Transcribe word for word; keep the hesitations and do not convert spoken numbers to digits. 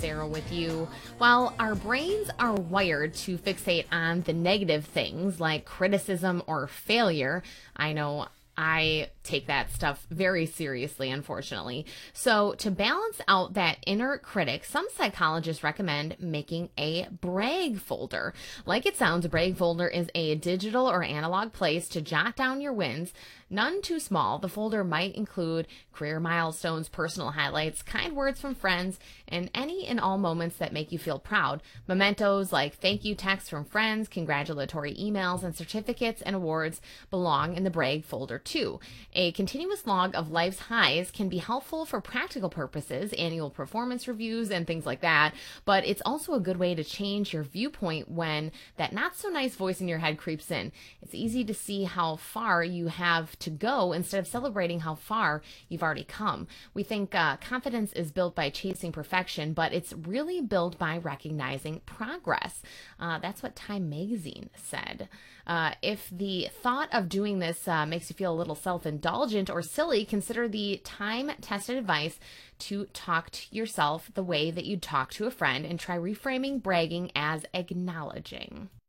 Sarah with you. While our brains are wired to fixate on the negative things like criticism or failure, I know I take that stuff very seriously, unfortunately. So, to balance out that inner critic, some psychologists recommend making a brag folder. Like it sounds, a brag folder is a digital or analog place to jot down your wins, none too small. The folder might include career milestones, personal highlights, kind words from friends, and any and all moments that make you feel proud. Mementos like thank you texts from friends, congratulatory emails, and certificates and awards belong in the brag folder too. A continuous log of life's highs can be helpful for practical purposes, annual performance reviews and things like that, but it's also a good way to change your viewpoint when that not so nice voice in your head creeps in. It's easy to see how far you have to go instead of celebrating how far you've already come. We think uh, confidence is built by chasing perfection, but it's really built by recognizing progress. Uh, that's what Time Magazine said. Uh, if the thought of doing this uh, makes you feel a little self-indulgent or silly, consider the time-tested advice to talk to yourself the way that you'd talk to a friend and try reframing bragging as acknowledging.